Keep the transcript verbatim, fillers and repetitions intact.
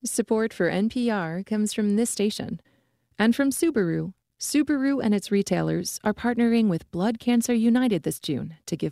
Support for N P R comes from this station and from Subaru. Subaru and its retailers are partnering with Blood Cancer United this June to give